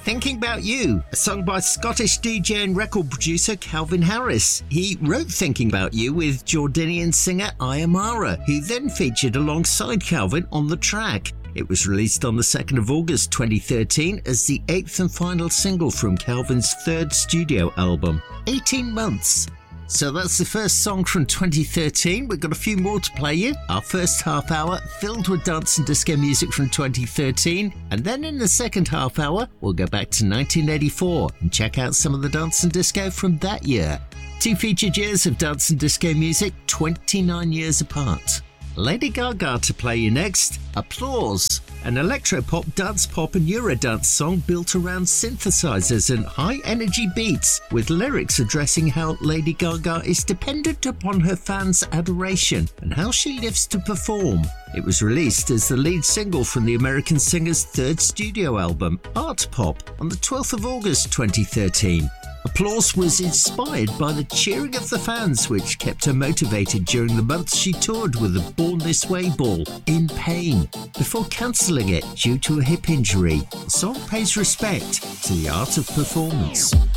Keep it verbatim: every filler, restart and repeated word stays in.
Thinking About You, a song by Scottish D J and record producer Calvin Harris. He wrote Thinking About You with Jordanian singer Ayamara, who then featured alongside Calvin on the track. It was released on the second of August twenty thirteen as the eighth and final single from Calvin's third studio album, eighteen months. So that's the first song from twenty thirteen. We've got a few more to play you. Our first half hour filled with dance and disco music from twenty thirteen. And then in the second half hour, we'll go back to nineteen eighty-four and check out some of the dance and disco from that year. Two featured years of dance and disco music, twenty-nine years apart. Lady Gaga to play you next. Applause, an electropop, dance pop and eurodance song built around synthesizers and high-energy beats, with lyrics addressing how Lady Gaga is dependent upon her fans' adoration and how she lives to perform. It was released as the lead single from the American singer's third studio album, Art Pop, on the twelfth of August twenty thirteen. Applause was inspired by the cheering of the fans, which kept her motivated during the months she toured with the Born This Way ball in pain, before cancelling it due to a hip injury. The song pays respect to the art of performance.